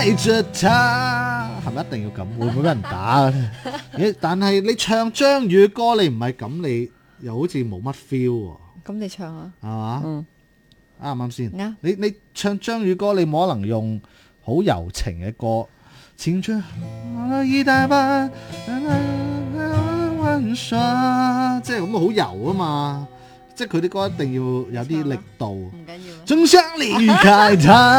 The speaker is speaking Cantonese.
愛着他，係咪一定要咁？會唔會俾人打嘅？但係你唱張宇歌，你唔係咁，你又好似冇乜 feel 喎。 咁你唱啊？ 係嘛？啱唔啱先？ 啱。 你唱張宇歌，你冇可能用好柔情嘅歌，前進一大班玩耍，即係咁好柔啊嘛！即係佢啲歌一定要有啲力度。 唔緊要。 總想離開他。